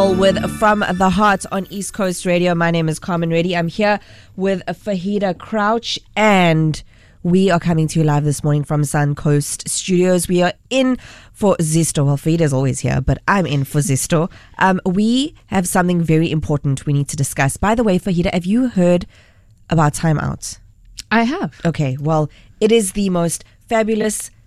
With From the Heart on East Coast Radio. My name is Carmen Reddy. I'm here with Fahida Crouch, and we are coming to you live this morning from Suncoast Studios. We are in for Zisto. Well, Fahida's always here, but I'm in for Zisto. We have something very important we need to discuss. By the way, Fahida, have you heard about Time Out? I have. Okay, well, it is the most fabulous